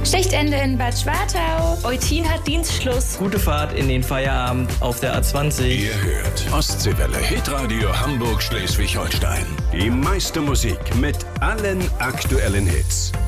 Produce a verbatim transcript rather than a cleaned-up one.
Schichtende in Bad Schwartau. Eutin hat Dienstschluss. Gute Fahrt in den Feierabend auf der A zwanzig. Ihr hört Ostseewelle, Hitradio Hamburg, Schleswig-Holstein. Die meiste Musik mit allen aktuellen Hits.